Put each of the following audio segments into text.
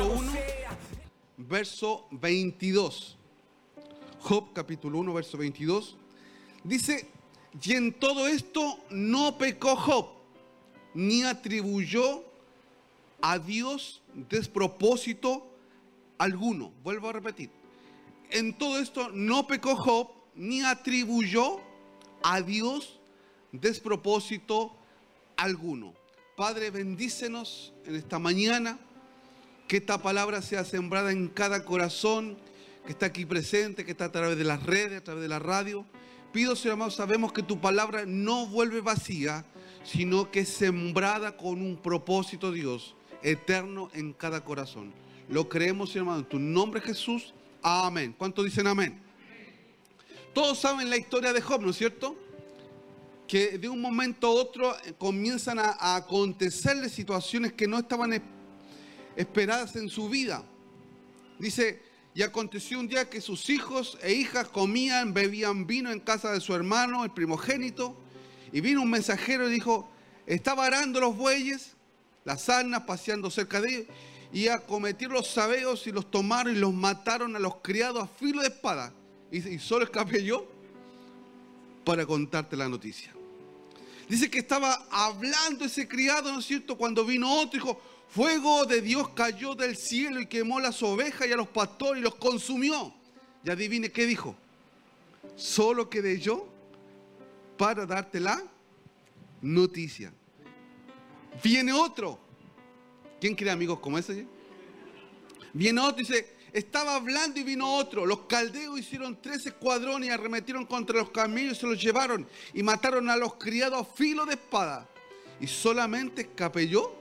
capítulo 1, verso 22. Job capítulo 1, verso 22. Dice, y en todo esto no pecó Job, ni atribuyó a Dios despropósito alguno. Vuelvo a repetir. En todo esto no pecó Job, ni atribuyó a Dios despropósito alguno. Padre, bendícenos en esta mañana, que esta palabra sea sembrada en cada corazón que está aquí presente, que está a través de las redes, a través de la radio. Pido, Señor amado, sabemos que tu palabra no vuelve vacía, sino que es sembrada con un propósito, Dios, eterno en cada corazón. Lo creemos, Señor amado, en tu nombre, Jesús. Amén. ¿Cuántos dicen amén? Todos saben la historia de Job, ¿no es cierto? Que de un momento a otro comienzan a acontecerle situaciones que no estaban esperadas en su vida. Dice, y aconteció un día que sus hijos e hijas comían, bebían vino en casa de su hermano, el primogénito, y vino un mensajero y dijo, estaba arando los bueyes, las asnas, paseando cerca de ellos, y acometieron los sabeos y los tomaron y los mataron a los criados a filo de espada. Y solo escapé yo para contarte la noticia. Dice que estaba hablando ese criado, ¿no es cierto? Cuando vino otro, dijo, fuego de Dios cayó del cielo y quemó las ovejas y a los pastores y los consumió. Y adivine qué dijo. Solo quedé yo para darte la noticia. Viene otro. ¿Quién quiere amigos como ese? Viene otro y dice, estaba hablando y vino otro. Los caldeos hicieron 3 escuadrones y arremetieron contra los camellos y se los llevaron y mataron a los criados a filo de espada. Y solamente escapé yo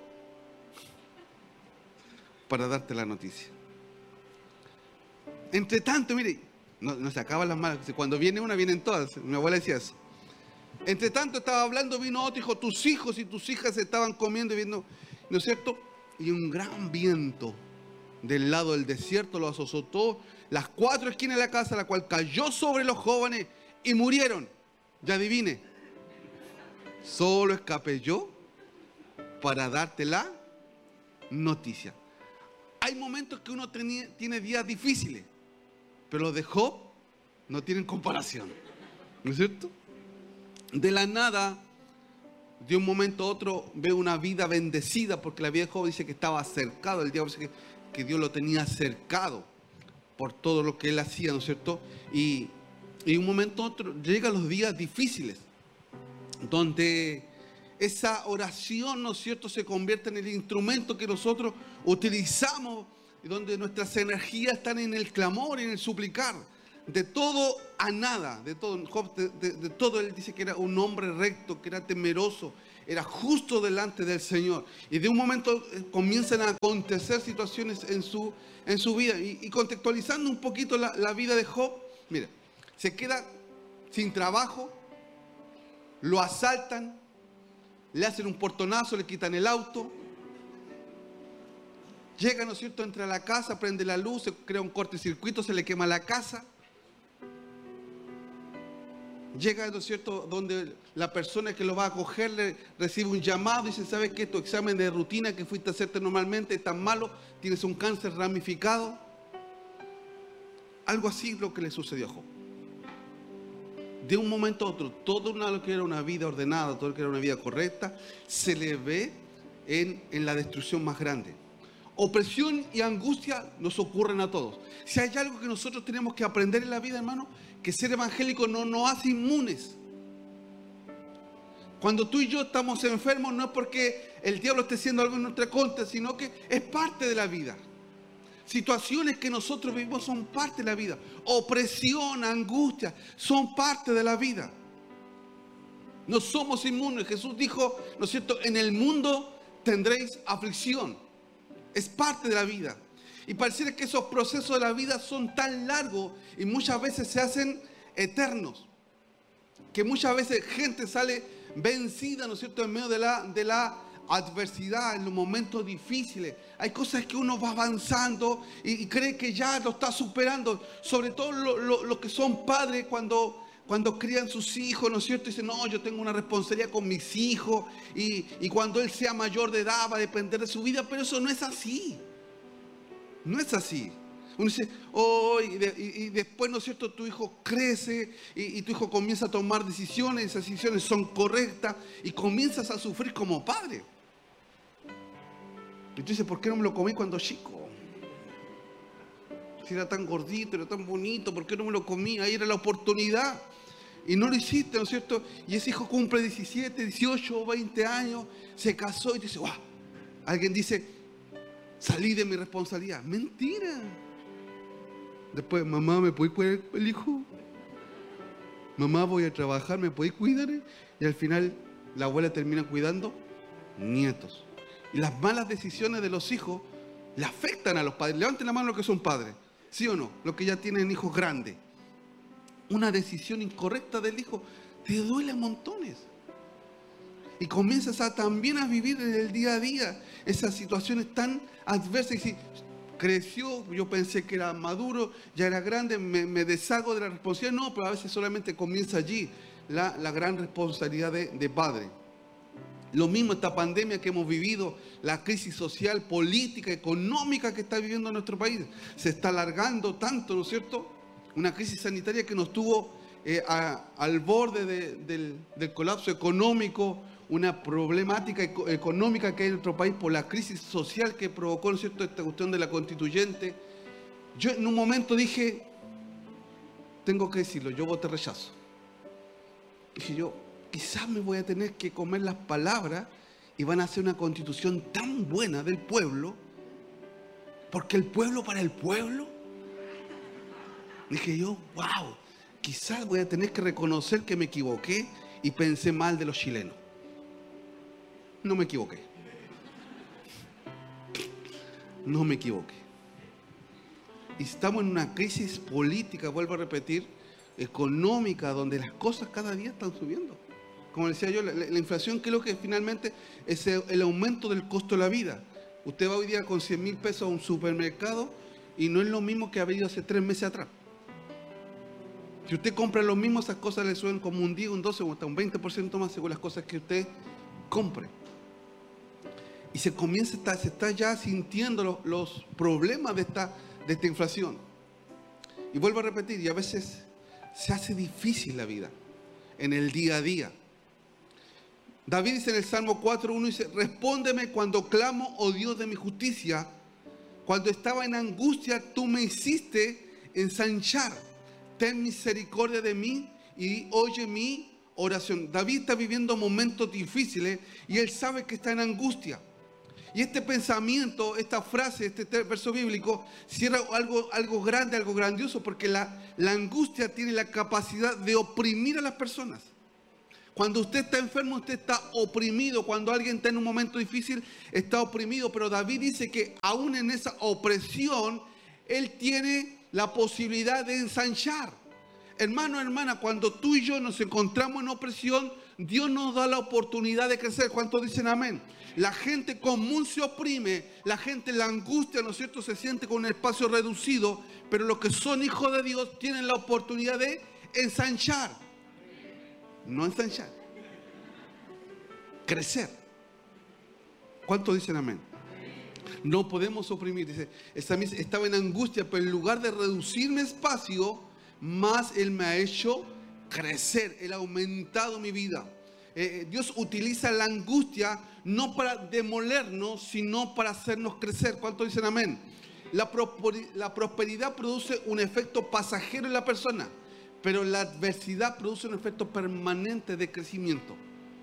para darte la noticia. Entre tanto, mire, no se acaban las malas. Cuando viene una, vienen todas. Mi abuela decía eso. Entre tanto estaba hablando, vino otro, dijo, tus hijos y tus hijas estaban comiendo y viendo, ¿no es cierto? Y un gran viento del lado del desierto los azotó las 4 esquinas de la casa, la cual cayó sobre los jóvenes y murieron. Ya adivine, solo escapé yo para darte la noticia. Hay momentos que uno tiene días difíciles, pero los de Job no tienen comparación, ¿no es cierto? De la nada, de un momento a otro, ve una vida bendecida, porque la vida de Job dice que estaba cercado, el diablo dice que Dios lo tenía cercado por todo lo que él hacía, ¿no es cierto? Y de un momento a otro llegan los días difíciles, donde esa oración, ¿no es cierto?, se convierte en el instrumento que nosotros utilizamos, y donde nuestras energías están en el clamor y en el suplicar. De todo a nada, de todo. Job, de todo él dice que era un hombre recto, que era temeroso, era justo delante del Señor. Y de un momento comienzan a acontecer situaciones en su vida. Y contextualizando un poquito la vida de Job, mira, se queda sin trabajo, lo asaltan, le hacen un portonazo, le quitan el auto. Llega, ¿no es cierto?, entra a la casa, prende la luz, se crea un cortocircuito, se le quema la casa. Llega, ¿no es cierto?, donde la persona que lo va a acoger recibe un llamado y dice, ¿sabes qué? Tu examen de rutina que fuiste a hacerte normalmente es tan malo, tienes un cáncer ramificado. Algo así es lo que le sucedió a Job. De un momento a otro, todo lo que era una vida ordenada, todo lo que era una vida correcta, se le ve en la destrucción más grande. Opresión y angustia nos ocurren a todos. Si hay algo que nosotros tenemos que aprender en la vida, hermano, que ser evangélico no nos hace inmunes. Cuando tú y yo estamos enfermos, no es porque el diablo esté haciendo algo en nuestra contra, sino que es parte de la vida. Situaciones que nosotros vivimos son parte de la vida. Opresión, angustia, son parte de la vida. No somos inmunes. Jesús dijo, ¿no es cierto?, en el mundo tendréis aflicción. Es parte de la vida. Y pareciera que esos procesos de la vida son tan largos y muchas veces se hacen eternos. Que muchas veces gente sale vencida, ¿no es cierto?, en medio de la adversidad, en los momentos difíciles. Hay cosas que uno va avanzando y cree que ya lo está superando. Sobre todo los que son padres cuando crían sus hijos, ¿no es cierto? Dicen, no, yo tengo una responsabilidad con mis hijos y cuando él sea mayor de edad va a depender de su vida. Pero eso no es así. No es así. Uno dice, oh, y después, ¿no es cierto?, tu hijo crece y tu hijo comienza a tomar decisiones, esas decisiones son correctas y comienzas a sufrir como padre. Y tú dices, ¿por qué no me lo comí cuando chico? Si era tan gordito, era tan bonito, ¿por qué no me lo comí? Ahí era la oportunidad. Y no lo hiciste, ¿no es cierto? Y ese hijo cumple 17, 18, 20 años, se casó y dice, ¡guau! Alguien dice, salí de mi responsabilidad. Mentira. Después, mamá, ¿me puedes cuidar el hijo? Mamá, voy a trabajar, ¿me puedes cuidar? Y al final, la abuela termina cuidando nietos. Y las malas decisiones de los hijos le afectan a los padres. Levanten la mano los que son padres. ¿Sí o no? Los que ya tienen hijos grandes. Una decisión incorrecta del hijo te duele a montones. Y comienzas también a vivir en el día a día esas situaciones tan adversas. Y si creció, yo pensé que era maduro, ya era grande, me deshago de la responsabilidad. No, pero a veces solamente comienza allí la gran responsabilidad de padre. Lo mismo esta pandemia que hemos vivido, la crisis social, política, económica que está viviendo nuestro país. Se está alargando tanto, ¿no es cierto? Una crisis sanitaria que nos tuvo al borde del colapso económico, una problemática económica que hay en nuestro país por la crisis social que provocó, ¿no es cierto?, esta cuestión de la constituyente. Yo en un momento dije, tengo que decirlo, yo voté rechazo. Dije yo, quizás me voy a tener que comer las palabras y van a hacer una constitución tan buena del pueblo, porque el pueblo para el pueblo. Dije yo, wow, quizás voy a tener que reconocer que me equivoqué y pensé mal de los chilenos. No me equivoqué. No me equivoqué. Y estamos en una crisis política, vuelvo a repetir, económica, donde las cosas cada día están subiendo. Como decía yo, la inflación creo que finalmente es el aumento del costo de la vida. Usted va hoy día con 100.000 pesos a un supermercado y no es lo mismo que había ido hace 3 meses atrás. Si usted compra lo mismo, esas cosas le suben como un 10, un 12 o hasta un 20% más según las cosas que usted compre. Y se está ya sintiendo los problemas de esta inflación. Y vuelvo a repetir, y a veces se hace difícil la vida en el día a día. David dice en el Salmo 4:1, dice, respóndeme cuando clamo, oh Dios de mi justicia. Cuando estaba en angustia, tú me hiciste ensanchar. Ten misericordia de mí y oye mi oración. David está viviendo momentos difíciles y él sabe que está en angustia. Y este pensamiento, esta frase, este verso bíblico, cierra algo grande, algo grandioso, porque la angustia tiene la capacidad de oprimir a las personas. Cuando usted está enfermo, usted está oprimido. Cuando alguien está en un momento difícil, está oprimido. Pero David dice que aún en esa opresión, él tiene la posibilidad de ensanchar. Hermano, hermana, cuando tú y yo nos encontramos en opresión, Dios nos da la oportunidad de crecer. ¿Cuántos dicen amén? La gente común se oprime, la gente en la angustia, ¿no es cierto?, se siente con un espacio reducido, pero los que son hijos de Dios tienen la oportunidad de ensanchar. No ensanchar, crecer. ¿Cuántos dicen amén? No podemos oprimir. Dice, estaba en angustia, pero en lugar de reducir mi espacio, más Él me ha hecho crecer. Él ha aumentado mi vida. Dios utiliza la angustia no para demolernos, sino para hacernos crecer. ¿Cuántos dicen amén? La prosperidad produce un efecto pasajero en la persona, pero la adversidad produce un efecto permanente de crecimiento.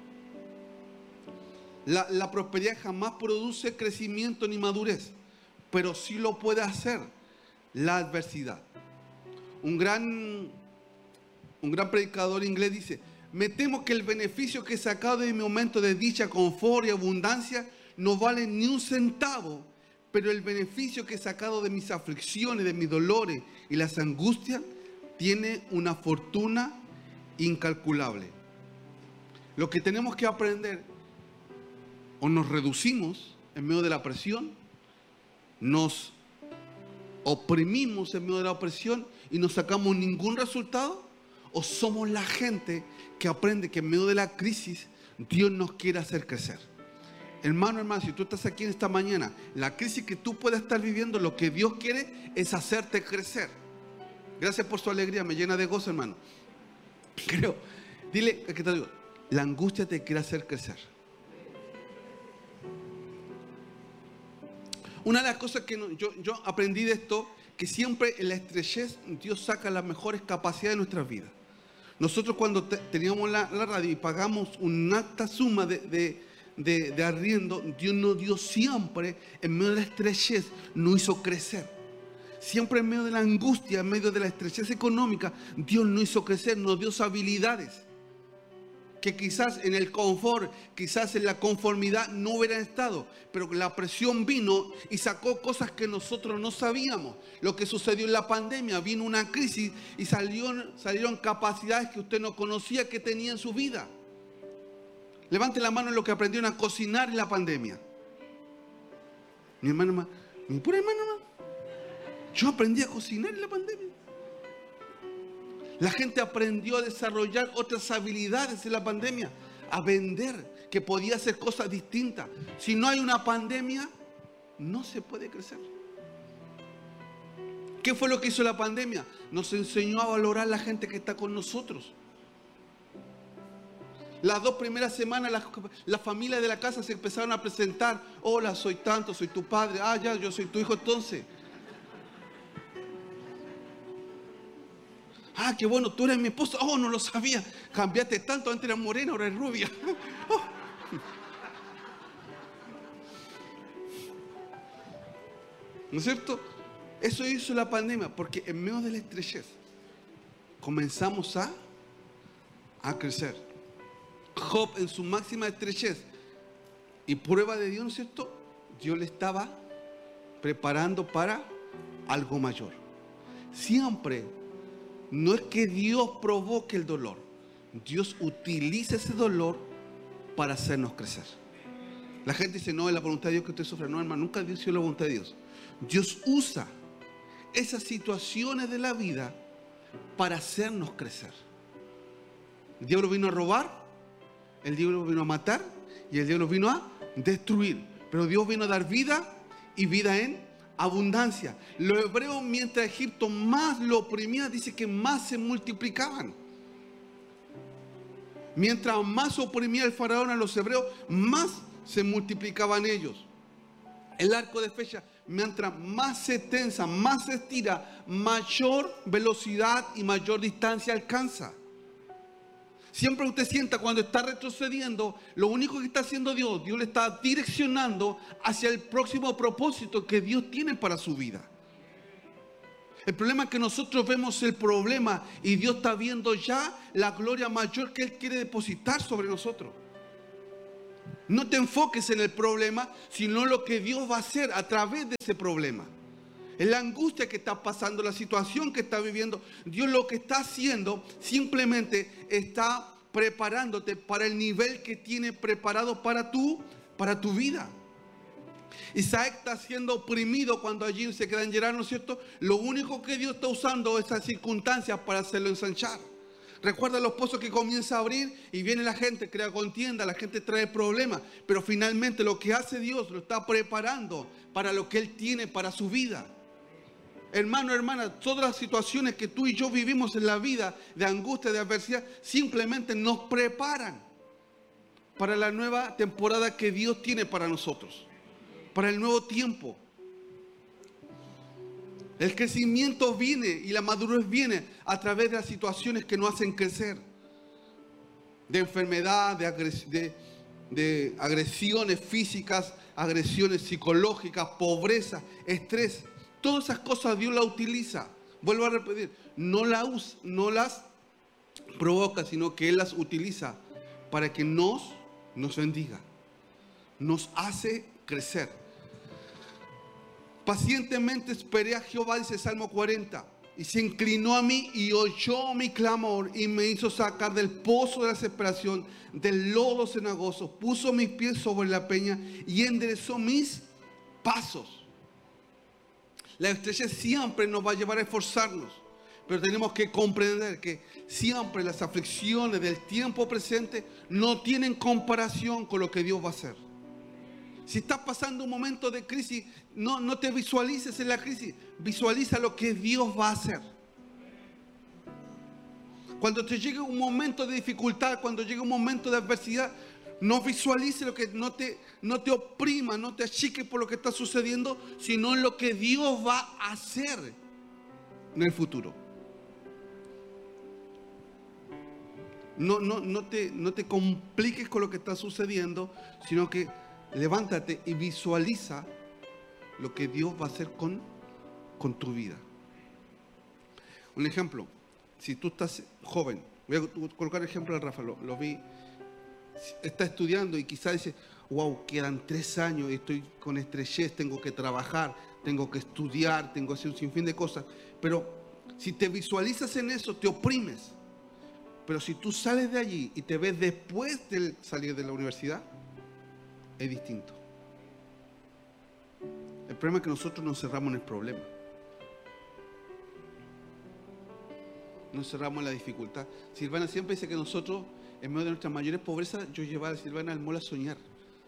La prosperidad jamás produce crecimiento ni madurez, pero sí lo puede hacer la adversidad. Un gran predicador inglés dice, me temo que el beneficio que he sacado de mi momento de dicha, confort y abundancia no vale ni un centavo, pero el beneficio que he sacado de mis aflicciones, de mis dolores y las angustias tiene una fortuna incalculable. Lo que tenemos que aprender, o nos reducimos en medio de la presión, nos oprimimos en medio de la opresión y no sacamos ningún resultado, o somos la gente que aprende que en medio de la crisis Dios nos quiere hacer crecer. Hermano, si tú estás aquí en esta mañana, la crisis que tú puedas estar viviendo, lo que Dios quiere es hacerte crecer. Gracias por su alegría, me llena de gozo, hermano. Creo, dile, ¿qué te digo? La angustia te quiere hacer crecer. Una de las cosas que yo aprendí de esto, que siempre en la estrechez Dios saca las mejores capacidades de nuestras vidas. Nosotros cuando teníamos la radio y pagamos una alta suma de arriendo, Dios nos dio siempre, en medio de la estrechez, nos hizo crecer. Siempre en medio de la angustia, en medio de la estrechez económica, Dios nos hizo crecer, nos dio habilidades que quizás en el confort, quizás en la conformidad no hubieran estado, pero la presión vino y sacó cosas que nosotros no sabíamos. Lo que sucedió en la pandemia, vino una crisis y salieron capacidades que usted no conocía que tenía en su vida. Levante la mano en lo que aprendieron a cocinar en la pandemia. Mi hermano, mi pura hermano, yo aprendí a cocinar en la pandemia. La gente aprendió a desarrollar otras habilidades en la pandemia, a vender, que podía hacer cosas distintas. Si no hay una pandemia, no se puede crecer. ¿Qué fue lo que hizo la pandemia? Nos enseñó a valorar la gente que está con nosotros. Las 2 primeras semanas las familias de la casa se empezaron a presentar. Hola, soy tanto, soy tu padre. Ah, ya, yo soy tu hijo entonces. Ah, qué bueno, tú eres mi esposo. Oh, no lo sabía. Cambiaste tanto, antes eras morena, ahora eres rubia. Oh. ¿No es cierto? Eso hizo la pandemia, porque en medio de la estrechez comenzamos a crecer. Job en su máxima estrechez y prueba de Dios, ¿no es cierto? Dios le estaba preparando para algo mayor. Siempre no es que Dios provoque el dolor, Dios utiliza ese dolor para hacernos crecer. La gente dice, no, es la voluntad de Dios que usted sufra. No, hermano, nunca Dios sido la voluntad de Dios. Dios usa esas situaciones de la vida para hacernos crecer. El diablo vino a robar, el diablo vino a matar y el diablo vino a destruir. Pero Dios vino a dar vida y vida en abundancia. Los hebreos, mientras Egipto más lo oprimía, dice que más se multiplicaban. Mientras más oprimía el faraón a los hebreos, más se multiplicaban ellos. El arco de flecha, mientras más se tensa, más se estira, mayor velocidad y mayor distancia alcanza. Siempre usted sienta cuando está retrocediendo, lo único que está haciendo Dios le está direccionando hacia el próximo propósito que Dios tiene para su vida. El problema es que nosotros vemos el problema y Dios está viendo ya la gloria mayor que Él quiere depositar sobre nosotros. No te enfoques en el problema, sino lo que Dios va a hacer a través de ese problema. En la angustia que está pasando, la situación que está viviendo, Dios lo que está haciendo simplemente está preparándote para el nivel que tiene preparado para tu vida. Isaac está siendo oprimido cuando allí se queda en Gerar, ¿no es cierto? Lo único que Dios está usando esas circunstancias para hacerlo ensanchar. Recuerda los pozos que comienza a abrir y viene la gente, crea contienda, la gente trae problemas, pero finalmente lo que hace Dios lo está preparando para lo que Él tiene para su vida. Hermano, hermana, todas las situaciones que tú y yo vivimos en la vida de angustia, de adversidad, simplemente nos preparan para la nueva temporada que Dios tiene para nosotros, para el nuevo tiempo. El crecimiento viene y la madurez viene a través de las situaciones que nos hacen crecer. De enfermedad, de agresiones físicas, agresiones psicológicas, pobreza, estrés. Todas esas cosas Dios las utiliza. Vuelvo a repetir, no las provoca, sino que Él las utiliza para que nos bendiga. Nos hace crecer. Pacientemente esperé a Jehová, dice Salmo 40, y se inclinó a mí y oyó mi clamor y me hizo sacar del pozo de la desesperación, del lodo cenagoso, puso mis pies sobre la peña y enderezó mis pasos. La estrechez siempre nos va a llevar a esforzarnos, pero tenemos que comprender que siempre las aflicciones del tiempo presente no tienen comparación con lo que Dios va a hacer. Si estás pasando un momento de crisis, no te visualices en la crisis. Visualiza lo que Dios va a hacer. Cuando te llegue un momento de dificultad, cuando llegue un momento de adversidad, no visualice lo que no te oprima, no te achique por lo que está sucediendo, sino en lo que Dios va a hacer en el futuro. No te compliques con lo que está sucediendo, sino que levántate y visualiza lo que Dios va a hacer con tu vida. Un ejemplo, si tú estás joven, voy a colocar el ejemplo de Rafa, lo vi, está estudiando y quizás dice, wow, quedan 3 años y estoy con estrechez, tengo que trabajar, tengo que estudiar, tengo que hacer un sinfín de cosas. Pero si te visualizas en eso, te oprimes. Pero si tú sales de allí y te ves después de salir de la universidad, es distinto. El problema es que nosotros nos cerramos en el problema. Nos cerramos en la dificultad. Silvana siempre dice que nosotros, en medio de nuestras mayores pobrezas, yo llevaba a Silvana al mall a soñar.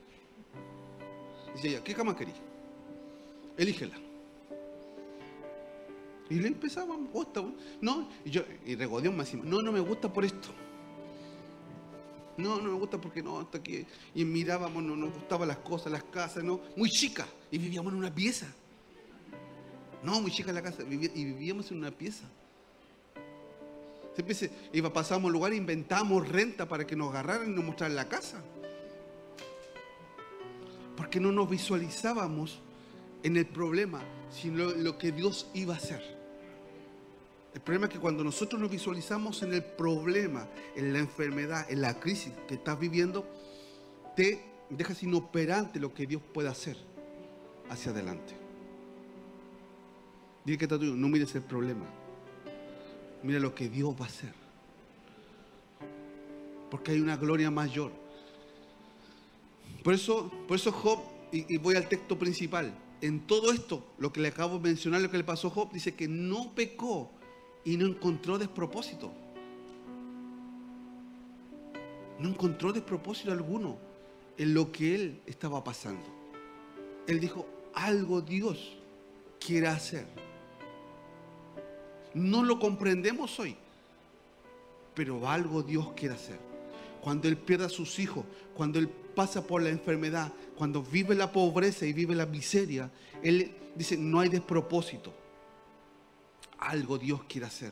Dice ella, ¿qué cama querís? Elígela. Y le empezábamos, no, y regodeó más encima, no me gusta por esto. No me gusta porque no, hasta aquí. Y mirábamos, no nos gustaban las cosas, las casas, no, muy chicas. Y vivíamos en una pieza. No, muy chica la casa, y vivíamos en una pieza. Siempre pasábamos lugar e inventábamos renta para que nos agarraran y nos mostraran la casa. Porque no nos visualizábamos en el problema, sino lo que Dios iba a hacer. El problema es que cuando nosotros nos visualizamos en el problema, en la enfermedad, en la crisis que estás viviendo, te dejas inoperante lo que Dios puede hacer hacia adelante. Dile que está tuyo, no mires el problema, mira lo que Dios va a hacer. Porque hay una gloria mayor. Por eso Job, y voy al texto principal, en todo esto, lo que le acabo de mencionar, lo que le pasó a Job, dice que no pecó y no encontró despropósito. No encontró despropósito alguno en lo que él estaba pasando. Él dijo, algo Dios quiere hacer. No lo comprendemos hoy, pero algo Dios quiere hacer. Cuando él pierde a sus hijos, cuando él pasa por la enfermedad, cuando vive la pobreza y vive la miseria, él dice, no hay despropósito. Algo Dios quiere hacer.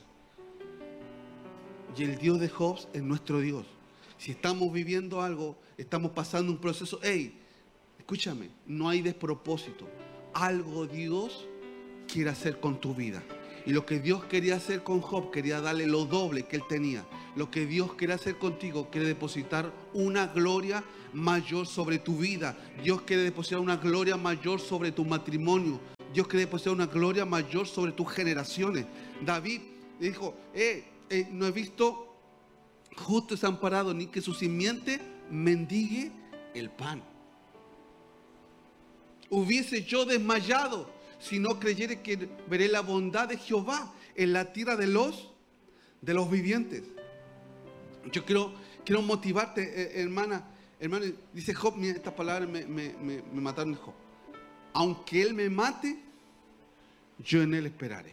Y el Dios de Job es nuestro Dios. Si estamos viviendo algo, estamos pasando un proceso, escúchame, no hay despropósito. Algo Dios quiere hacer con tu vida. Y lo que Dios quería hacer con Job, quería darle lo doble que él tenía. Lo que Dios quiere hacer contigo, quiere depositar una gloria mayor sobre tu vida. Dios quiere depositar una gloria mayor sobre tu matrimonio. Dios quiere depositar una gloria mayor sobre tus generaciones. David dijo, no he visto justo desamparado, ni que su simiente mendigue el pan. Hubiese yo desmayado si no creyere que veré la bondad de Jehová en la tierra de los vivientes. Yo quiero motivarte, hermana, dice Job, mira, estas palabras me mataron de Job. Aunque él me mate, yo en él esperaré.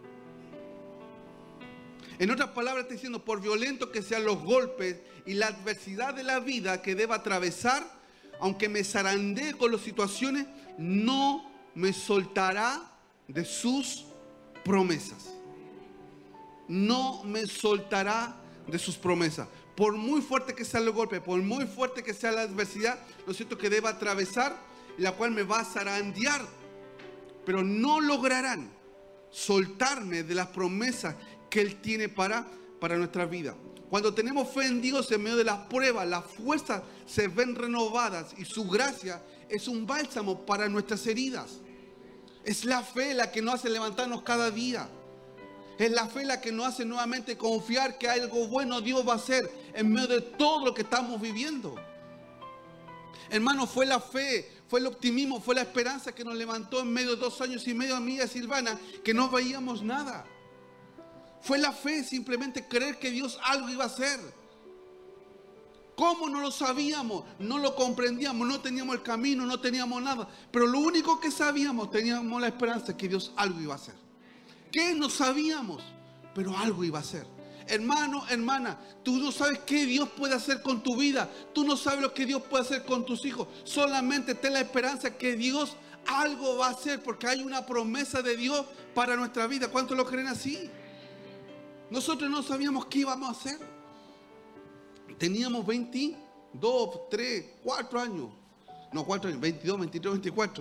En otras palabras está diciendo, por violento que sean los golpes y la adversidad de la vida que deba atravesar, aunque me zarandee con las situaciones, no me soltará de sus promesas. No me soltará de sus promesas. Por muy fuerte que sea el golpe, por muy fuerte que sea la adversidad, lo cierto que deba atravesar, la cual me va a zarandear, pero no lograrán soltarme de las promesas que Él tiene para nuestra vida. Cuando tenemos fe en Dios en medio de las pruebas, las fuerzas se ven renovadas y su gracia es un bálsamo para nuestras heridas. Es la fe la que nos hace levantarnos cada día. Es la fe la que nos hace nuevamente confiar que algo bueno Dios va a hacer en medio de todo lo que estamos viviendo. Hermano, fue la fe, fue el optimismo, fue la esperanza que nos levantó en medio de 2 años y medio a mí y a Silvana, que no veíamos nada. Fue la fe, simplemente creer que Dios algo iba a hacer. ¿Cómo no lo sabíamos? No lo comprendíamos, no teníamos el camino, no teníamos nada. Pero lo único que sabíamos, teníamos la esperanza que Dios algo iba a hacer. ¿Qué? No sabíamos, pero algo iba a hacer. Hermano, hermana, tú no sabes qué Dios puede hacer con tu vida. Tú no sabes lo que Dios puede hacer con tus hijos. Solamente ten la esperanza que Dios algo va a hacer, porque hay una promesa de Dios para nuestra vida. ¿Cuántos lo creen así? Nosotros no sabíamos qué íbamos a hacer. Teníamos 22, 3, 4 años. No, 4 años, 22, 23, 24.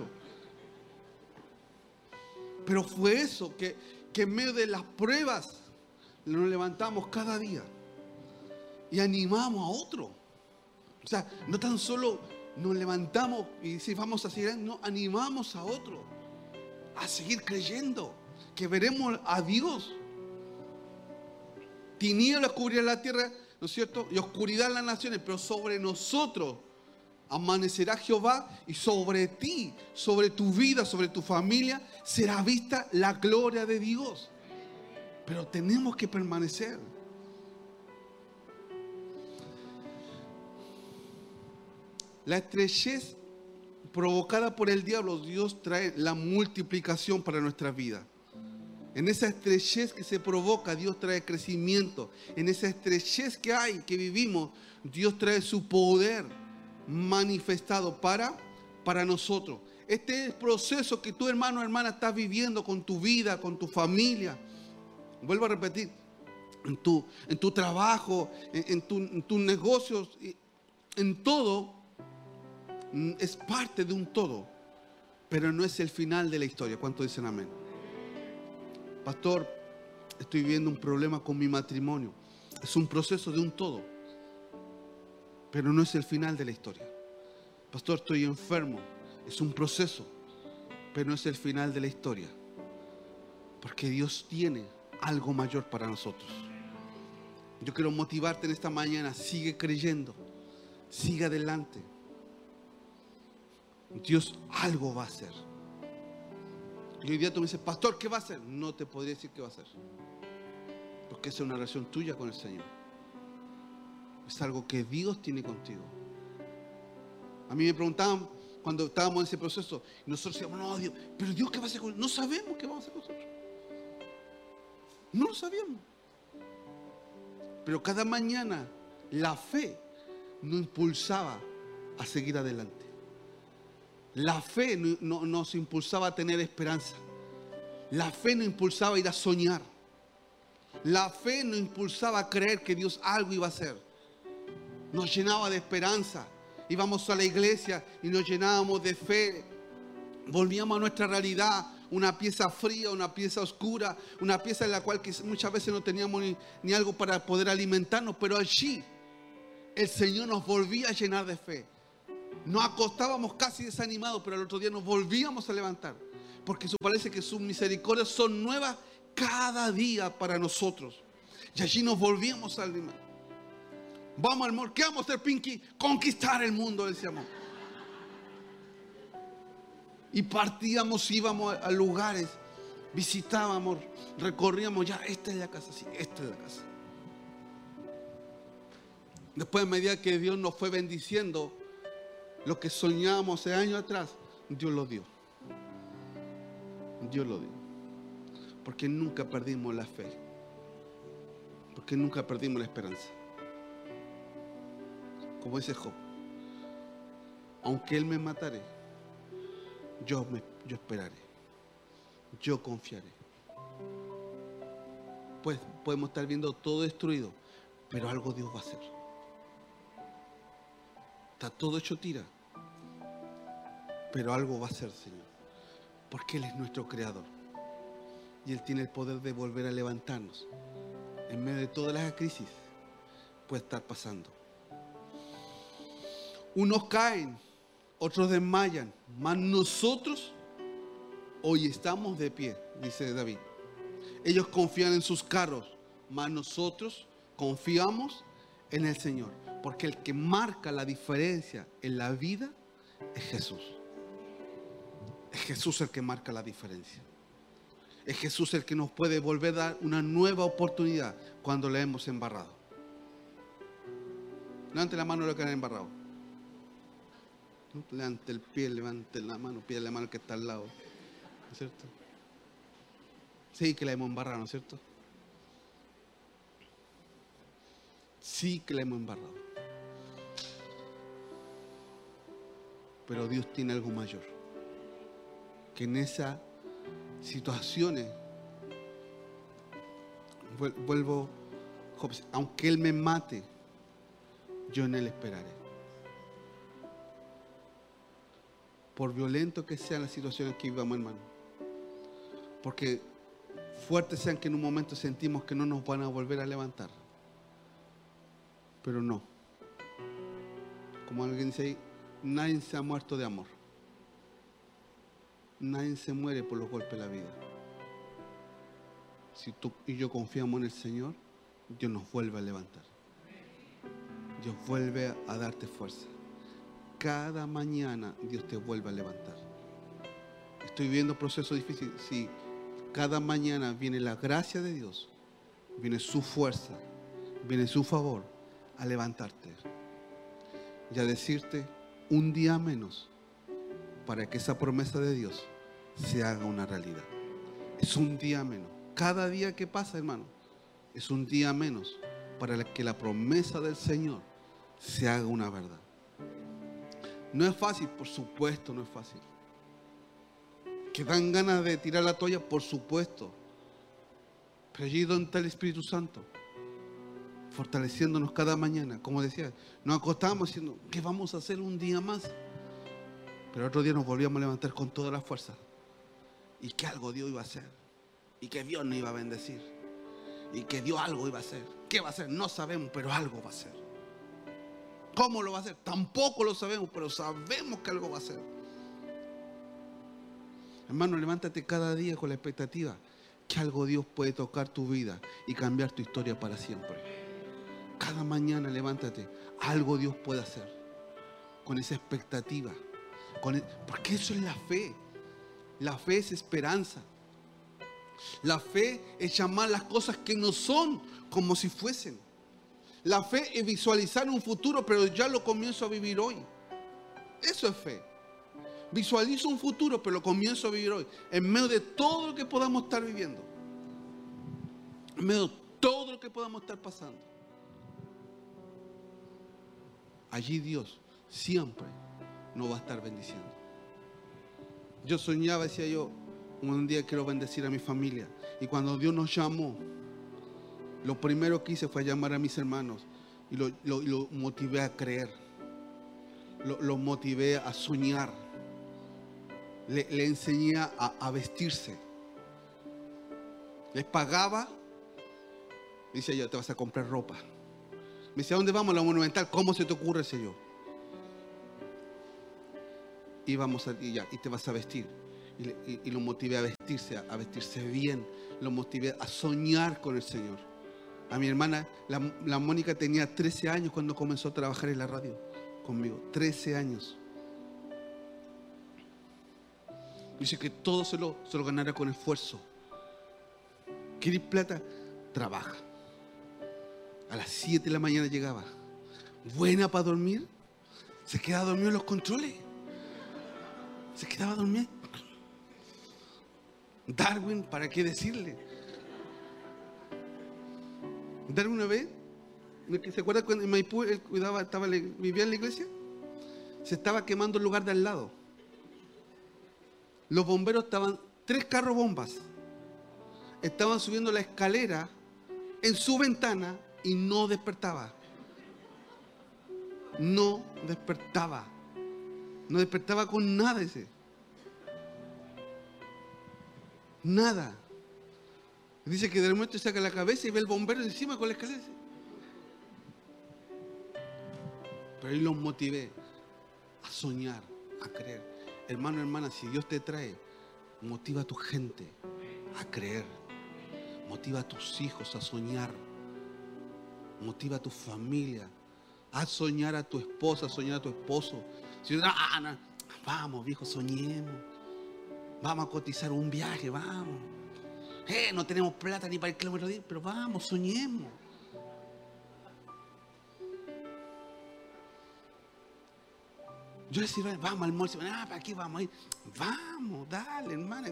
Pero fue eso, que en medio de las pruebas nos levantamos cada día y animamos a otro. O sea, no tan solo nos levantamos y decimos vamos a seguir, no, animamos a otro a seguir creyendo que veremos a Dios. Tinieblas cubrirán la tierra, ¿no es cierto? Y oscuridad en las naciones, pero sobre nosotros amanecerá Jehová, y sobre ti, sobre tu vida, sobre tu familia, será vista la gloria de Dios. Pero tenemos que permanecer. La estrechez provocada por el diablo, Dios trae la multiplicación para nuestra vida. En esa estrechez que se provoca, Dios trae crecimiento. En esa estrechez que hay, que vivimos, Dios trae su poder manifestado para nosotros. Este es el proceso que tu hermano o hermana estás viviendo con tu vida, con tu familia. Vuelvo a repetir, en tu trabajo, en tus negocios, en todo, es parte de un todo, pero no es el final de la historia. ¿Cuántos dicen amén? Pastor, estoy viviendo un problema con mi matrimonio. Es un proceso de un todo, pero no es el final de la historia. Pastor, estoy enfermo. Es un proceso, pero no es el final de la historia, porque Dios tiene algo mayor para nosotros. Yo quiero motivarte en esta mañana. Sigue creyendo, sigue adelante. Dios algo va a hacer. Y hoy día tú me dices, pastor, ¿qué va a hacer? No te podría decir qué va a hacer, porque esa es una relación tuya con el Señor. Es algo que Dios tiene contigo. A mí me preguntaban cuando estábamos en ese proceso, y nosotros decíamos, no, Dios, pero Dios, ¿qué va a hacer con nosotros? No sabemos qué va a hacer con nosotros. No lo sabíamos. Pero cada mañana la fe nos impulsaba a seguir adelante. La fe nos impulsaba a tener esperanza. La fe nos impulsaba a ir a soñar. La fe nos impulsaba a creer que Dios algo iba a hacer. Nos llenaba de esperanza. Íbamos a la iglesia y nos llenábamos de fe. Volvíamos a nuestra realidad, una pieza fría, una pieza oscura, una pieza en la cual muchas veces no teníamos ni algo para poder alimentarnos, pero allí el Señor nos volvía a llenar de fe. Nos acostábamos casi desanimados, pero al otro día nos volvíamos a levantar, porque parece que sus misericordias son nuevas cada día para nosotros. Y allí nos volvíamos a alimentar. Vamos, amor, ¿qué vamos a hacer, Pinky? Conquistar el mundo, decíamos. Y partíamos, íbamos a lugares, visitábamos, recorríamos, ya, esta es la casa, sí, esta es la casa. Después, a medida que Dios nos fue bendiciendo, lo que soñábamos hace años atrás, Dios lo dio. Dios lo dio. Porque nunca perdimos la fe. Porque nunca perdimos la esperanza. Como dice Job, aunque Él me matare, yo esperaré. Yo confiaré. Pues podemos estar viendo todo destruido, pero algo Dios va a hacer. Está todo hecho tira, pero algo va a hacer, Señor, porque Él es nuestro creador y Él tiene el poder de volver a levantarnos en medio de todas las crisis. Puede estar pasando. Unos caen, otros desmayan, mas nosotros hoy estamos de pie, dice David. Ellos confían en sus carros, mas nosotros confiamos en el Señor. Porque el que marca la diferencia en la vida es Jesús. Es Jesús el que marca la diferencia. Es Jesús el que nos puede volver a dar una nueva oportunidad cuando le hemos embarrado. Levante la mano lo que han embarrado. Levante el pie, levante la mano, pide la mano que está al lado. ¿No es cierto? Sí que la hemos embarrado, ¿no es cierto? Sí que la hemos embarrado. Pero Dios tiene algo mayor. Que en esas situaciones, vuelvo, aunque Él me mate, yo en Él esperaré. Por violento que sean las situaciones que vivamos, hermano. Porque fuertes sean que en un momento sentimos que no nos van a volver a levantar. Pero no. Como alguien dice ahí, nadie se ha muerto de amor. Nadie se muere por los golpes de la vida. Si tú y yo confiamos en el Señor, Dios nos vuelve a levantar. Dios vuelve a darte fuerza. Cada mañana Dios te vuelve a levantar. Estoy viviendo procesos difíciles. Sí, cada mañana viene la gracia de Dios, viene su fuerza, viene su favor a levantarte y a decirte un día menos para que esa promesa de Dios se haga una realidad. Es un día menos. Cada día que pasa, hermano, es un día menos para que la promesa del Señor se haga una verdad. No es fácil, por supuesto, no es fácil. Que dan ganas de tirar la toalla, por supuesto. Pero allí donde está el Espíritu Santo, fortaleciéndonos cada mañana, como decía, nos acostábamos diciendo, ¿qué vamos a hacer un día más? Pero otro día nos volvíamos a levantar con toda la fuerza. Y que algo Dios iba a hacer. Y que Dios nos iba a bendecir. Y que Dios algo iba a hacer. ¿Qué va a hacer? No sabemos, pero algo va a hacer. ¿Cómo lo va a hacer? Tampoco lo sabemos, pero sabemos que algo va a hacer. Hermano, levántate cada día con la expectativa que algo Dios puede tocar tu vida y cambiar tu historia para siempre. Cada mañana levántate, algo Dios puede hacer. Con esa expectativa. Porque eso es la fe. La fe es esperanza. La fe es llamar las cosas que no son como si fuesen. La fe es visualizar un futuro, pero ya lo comienzo a vivir hoy. Eso es fe. Visualizo un futuro, pero lo comienzo a vivir hoy. En medio de todo lo que podamos estar viviendo. En medio de todo lo que podamos estar pasando. Allí Dios siempre nos va a estar bendiciendo. Yo soñaba, decía yo, un día quiero bendecir a mi familia. Y cuando Dios nos llamó, lo primero que hice fue llamar a mis hermanos y lo motivé a creer. Lo motivé a soñar. Le enseñé a vestirse. Les pagaba. Dice yo, te vas a comprar ropa. Me dice, ¿a dónde vamos? A la Monumental. ¿Cómo se te ocurre? Ese yo. Y vamos y te vas a vestir. Y lo motivé a vestirse bien. Lo motivé a soñar con el Señor. A mi hermana, la Mónica, tenía 13 años cuando comenzó a trabajar en la radio conmigo. 13 años. Dice que todo se lo ganara con esfuerzo. ¿Quieres plata? Trabaja. A las 7 de la mañana llegaba. Buena para dormir. Se quedaba dormido en los controles. Se quedaba dormido. Darwin, ¿para qué decirle? Darwin una vez, ¿se acuerda cuando en Maipú él vivía en la iglesia? Se estaba quemando el lugar de al lado. Los bomberos estaban, 3 carros bombas. Estaban subiendo la escalera en su ventana y no despertaba. No despertaba. No despertaba con nada ese. Nada. Dice que de momento saca la cabeza y ve el bombero encima con la escalera. Pero ahí los motivé a soñar, a creer. Hermano, hermana, si Dios te trae, motiva a tu gente a creer. Motiva a tus hijos a soñar. Motiva a tu familia a soñar, a tu esposa, a soñar a tu esposo. Si no, vamos, viejo, soñemos. Vamos a cotizar un viaje, vamos. No tenemos plata ni para el kilómetro 10, pero vamos, soñemos. Yo decía, vamos al mall. ¿Para qué vamos a ir? Vamos, dale, hermano.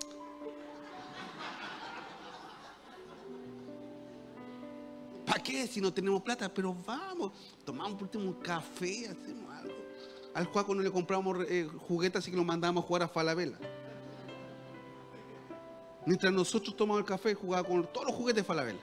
¿Para qué si no tenemos plata? Pero vamos, tomamos por último un café, hacemos algo. Al Juaco no le compramos juguetes, así que lo mandábamos a jugar a Falabella. Mientras nosotros tomábamos el café, jugaba con todos los juguetes de Falabella.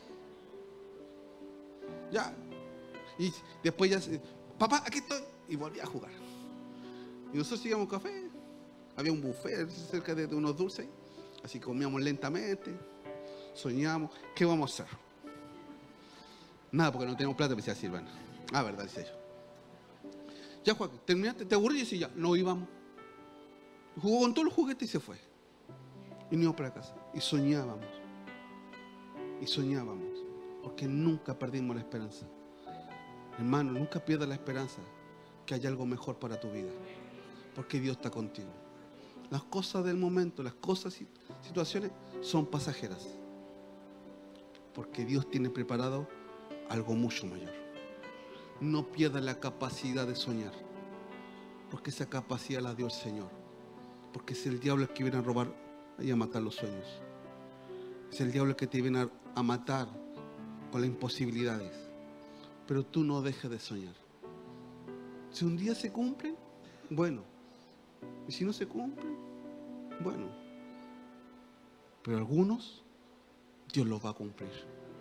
Ya. Y después ya, papá, aquí estoy. Y volví a jugar. Y nosotros seguíamos café. Había un buffet cerca de unos dulces. Así que comíamos lentamente. Soñábamos. ¿Qué vamos a hacer? Nada, porque no tenemos plata, me decía Silvana. Ah, verdad, decía yo. Ya, Juan, terminaste, te aburrí y decía, ya, no íbamos. Jugó con todos los juguetes y se fue. Y nos íbamos para casa. Y soñábamos. Y soñábamos. Porque nunca perdimos la esperanza. Hermano, nunca pierdas la esperanza que haya algo mejor para tu vida. Porque Dios está contigo. Las cosas del momento, las cosas, situaciones son pasajeras. Porque Dios tiene preparado algo mucho mayor. No pierdas la capacidad de soñar. Porque esa capacidad la dio el Señor. Porque es el diablo el que viene a robar y a matar los sueños. Es el diablo el que te viene a matar con las imposibilidades. Pero tú no dejes de soñar. Si un día se cumplen, bueno. Y si no se cumplen, bueno. Pero algunos, Dios los va a cumplir.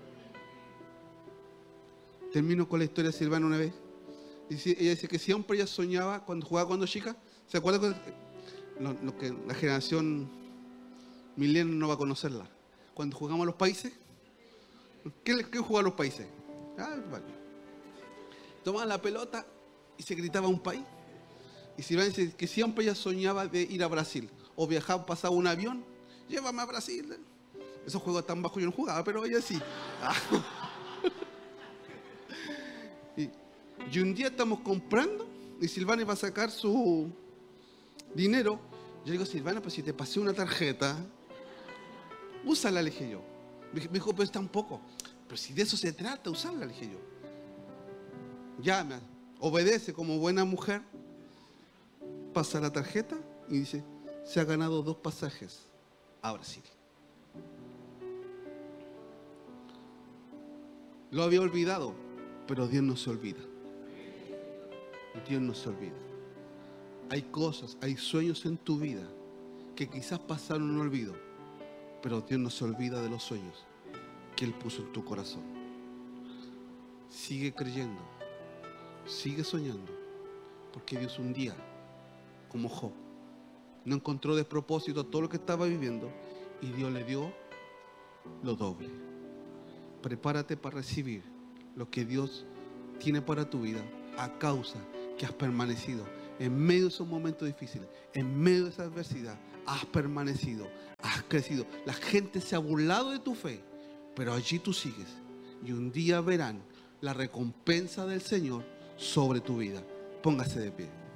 Termino con la historia de Silvana una vez. Ella dice que siempre ella soñaba cuando jugaba cuando chica. ¿Se acuerdan? Lo que la generación milenial no va a conocerla. Cuando jugamos a los países. ¿Qué jugaba a los países? Vale. Tomaban la pelota y se gritaba un país. Y Silvana dice que siempre ella soñaba de ir a Brasil. O viajaba, pasaba un avión. Llévame a Brasil. Esos juegos tan bajos yo no jugaba, pero ella sí. Y un día estamos comprando y Silvana iba a sacar su dinero. Yo le digo, Silvana, pues si te pasé una tarjeta, úsala, le dije yo. Me dijo, pero es tan poco. Pero si de eso se trata, usarla, le dije yo. Ya me obedece como buena mujer, pasa la tarjeta y dice, se ha ganado 2 pasajes a Brasil. Lo había olvidado, pero Dios no se olvida. Dios no se olvida. Hay cosas, hay sueños en tu vida que quizás pasaron en un olvido, pero Dios no se olvida de los sueños que Él puso en tu corazón. Sigue creyendo, sigue soñando, porque Dios un día, como Job, no encontró despropósito a todo lo que estaba viviendo y Dios le dio lo doble. Prepárate para recibir lo que Dios tiene para tu vida a causa que has permanecido en medio de esos momentos difíciles, en medio de esa adversidad, has permanecido, has crecido. La gente se ha burlado de tu fe, pero allí tú sigues y un día verán la recompensa del Señor sobre tu vida. Póngase de pie.